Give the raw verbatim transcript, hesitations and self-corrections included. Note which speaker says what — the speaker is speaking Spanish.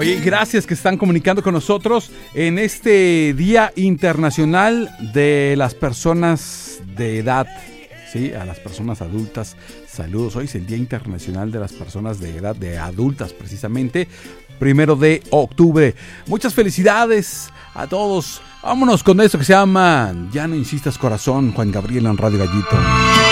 Speaker 1: Y gracias que están comunicando con nosotros en este Día Internacional de las Personas de Edad. Sí, a las personas adultas, saludos. Hoy es el Día Internacional de las Personas de Edad, de adultas precisamente, primero de octubre. Muchas felicidades a todos. Vámonos con esto que se llama Ya no insistas corazón, Juan Gabriel en Radio Gallito.